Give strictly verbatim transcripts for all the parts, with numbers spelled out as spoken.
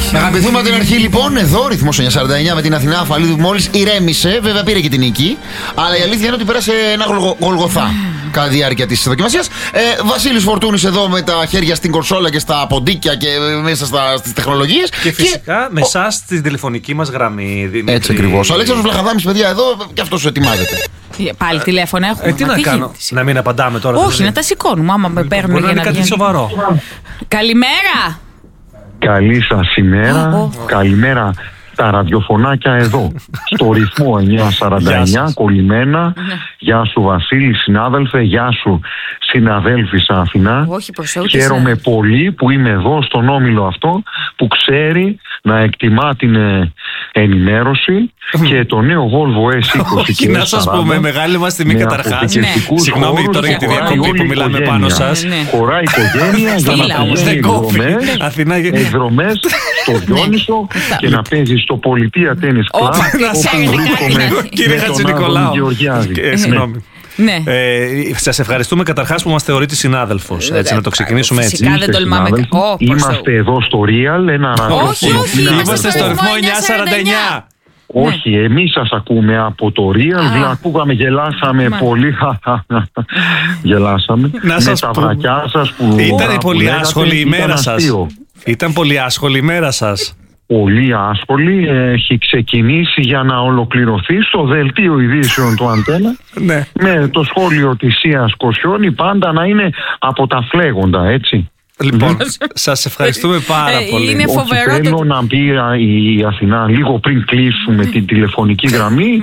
Να αγαπηθούμε από την αρχή λοιπόν. Εδώ ρυθμός εννιακόσια σαράντα εννιά με την Αθηνά Αφαλίδου που μόλις ηρέμησε. Βέβαια πήρε και την νίκη. Αλλά η αλήθεια είναι ότι πέρασε ένα γολγο, γολγοθά κατά τη διάρκεια της δοκιμασίας. Ε, Βασίλης Φορτούνης εδώ με τα χέρια στην κονσόλα και στα ποντίκια και μέσα στα, στις τεχνολογίες. Και φυσικά και... με εσάς στην τηλεφωνική μας γραμμή. Δημήτρη. Έτσι ακριβώς. Ο Αλέξανδρος Βλαχαδάμης, παιδιά, εδώ και αυτός σου ετοιμάζεται. Πάλι τηλέφωνα έχουμε. Ε, τι να κάνω, να μην απαντάμε τώρα. Όχι, να τα σηκώνουμε. Άμα με παίρνουν για να κάτι βγαίνει. Σοβαρό. Καλημέρα. Καλή σας ημέρα. Oh, oh. Καλημέρα τα ραδιοφωνάκια εδώ. Στο ρυθμό εννιακόσια σαράντα εννιά, κολλημένα. Γεια σου Βασίλη, συνάδελφε. Γεια σου συναδέλφισσα Αθηνά. Όχι, χαίρομαι πολύ που είμαι εδώ στον όμιλο αυτό που ξέρει να εκτιμά την ενημέρωση και το νέο Volvo ες είκοσι. Όχι, να σας πούμε, μεγάλη μας τιμή καταρχάς. Συγγνώμη τώρα για τη διακοπή που μιλάμε πάνω σας. Χωράει οικογένεια για να πηγαίνει εκδρομές στο Διόνυσο και να παίζει στο Πολιτεία Τένις Κλαμπ όπου βρίσκομαι με τον Άδωνη Γεωργιάδη. Συγγνώμη. Ναι. Ε, σας ευχαριστούμε καταρχάς που μας θεωρείτε συνάδελφος. Έτσι, να το ξεκινήσουμε έτσι. Φυσικά δεν τολμάμε. Oh, είμαστε εδώ στο Real, ένα ραδιόφωνο. Όχι, όχι, είμαστε στο ρυθμό εννιακόσια σαράντα εννιά. Όχι, ναι. Εμείς σας ακούμε από το Real. Δηλαδή ακούγαμε, γελάσαμε Μα. πολύ. Γελάσαμε. Να με σας τα πω. βρακιά σας που. Ήταν πολύ άσχολη η μέρα σας. Ήταν πολύ άσχολη η μέρα σας. Πολύ άσχολη, έχει ξεκινήσει για να ολοκληρωθεί στο δελτίο ειδήσεων του Αντένα ναι. με το σχόλιο της Σίας Κοσιόνη πάντα να είναι από τα φλέγοντα, έτσι. Λοιπόν, σας ευχαριστούμε πάρα πολύ. Είναι φοβερό. Όχι, θέλω το... να πει η Αθηνά λίγο πριν κλείσουμε την τηλεφωνική γραμμή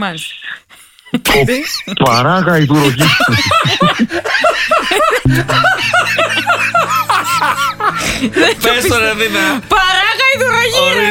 το παράγα η δουρογή. Πες το ρε Δίνα. Παράγα η δουρογή.